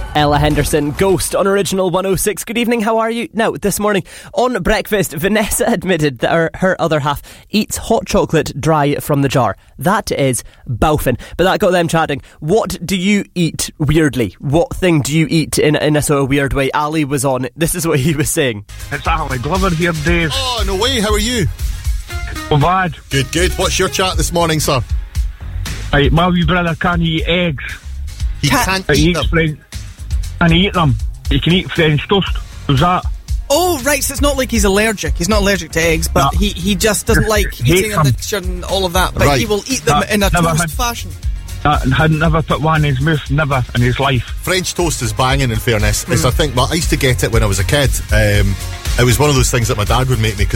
Ella Henderson, Ghost on Original 106. Good evening, how are you? Now, this morning on breakfast, Vanessa admitted that her other half eats hot chocolate dry from the jar. That is bowfin'. But that got them chatting. What do you eat weirdly? What thing do you eat in a sort of weird way? Ali was on. This is what he was saying. It's Ali Glover here, Dave. Oh, no way, how are you? Oh, bad. Good. What's your chat this morning, sir? Right, my wee brother can't eat eggs. He can't But he eat eats them. and he eat them. He can eat French toast. Who's that? Oh, right, so it's not like he's allergic. He's not allergic to eggs, but No. he just doesn't like Hate eating a them. mixture and all of that. But Right. he will eat them in a Never toast had- fashion. Had never put one in his mouth, never in his life. French toast is banging, in fairness. It's, I think, well, I used to get it when I was a kid. It was one of those things that my dad would make me